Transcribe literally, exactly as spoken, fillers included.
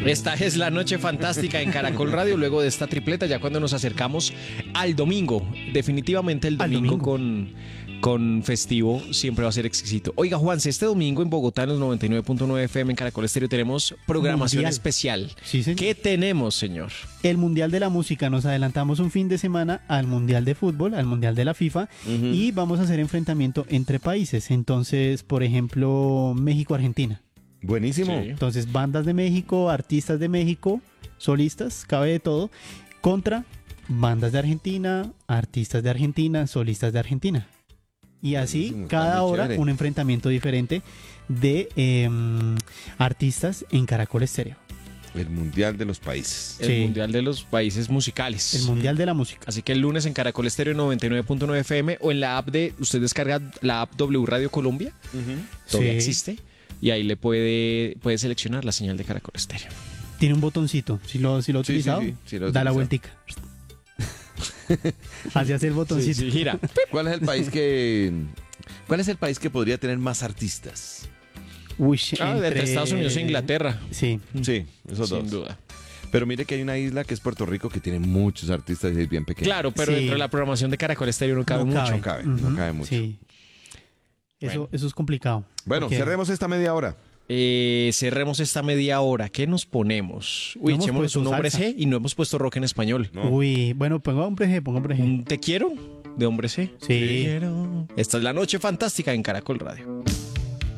Esta es la noche fantástica en Caracol Radio. Luego de esta tripleta, ya cuando nos acercamos al domingo, definitivamente el domingo, domingo. con... con festivo siempre va a ser exquisito. Oiga, Juanse, este domingo en Bogotá, en los noventa y nueve punto nueve F M en Caracol Estéreo, tenemos programación mundial especial. Sí, señor. ¿Qué tenemos, señor? El Mundial de la Música. Nos adelantamos un fin de semana al Mundial de Fútbol, al Mundial de la FIFA, uh-huh. y vamos a hacer enfrentamiento entre países. Entonces, por ejemplo, México-Argentina. Buenísimo. Sí. Entonces, bandas de México, artistas de México, solistas, cabe de todo, contra bandas de Argentina, artistas de Argentina, solistas de Argentina. Y así, sí, cada hora, chévere. Un enfrentamiento diferente de eh, artistas en Caracol Estéreo. El Mundial de los Países. El sí. Mundial de los Países Musicales. El Mundial de la Música. Así que el lunes en Caracol Estéreo noventa y nueve punto nueve F M o en la app de... Usted descarga la app W Radio Colombia. Uh-huh. Todavía sí. existe. Y ahí le puede, puede seleccionar la señal de Caracol Estéreo. Tiene un botoncito. Si lo, si lo ha sí, utilizado, sí, sí, sí, lo da utilizado. La vueltica. Así hace el botoncito. Sí, sí, gira. ¿Cuál es el país que cuál es el país que podría tener más artistas? Uy, ah, entre... entre Estados Unidos e Inglaterra. Sí, sí, esos sin dos. Sin duda. Pero mire que hay una isla que es Puerto Rico que tiene muchos artistas y es bien pequeña. Claro, pero sí. dentro de la programación de Caracol Estéreo no cabe no mucho. Cabe. No cabe, uh-huh. no cabe mucho. Sí. Eso, bueno. eso es complicado. Bueno, okay. cerremos esta media hora. Eh, cerremos esta media hora. ¿Qué nos ponemos? Uy, no echémonos un hombre G y no hemos puesto rock en español. No. Uy, bueno, pongo hombre G, pongo hombre G. ¿Te quiero? ¿De hombre C? Sí. Te quiero. Esta es la noche fantástica en Caracol Radio.